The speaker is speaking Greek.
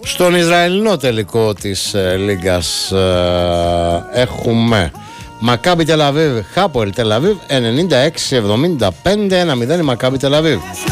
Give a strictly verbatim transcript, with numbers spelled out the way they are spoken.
Στον Ισραηλινό τελικό της ε, Λίγκας ε, έχουμε Μακάμπι Τελαβίβ, Χάπολ Τελαβίβ ενενήντα έξι εβδομήντα πέντε, ένα μηδέν η Μακάμπι Τελαβίβ.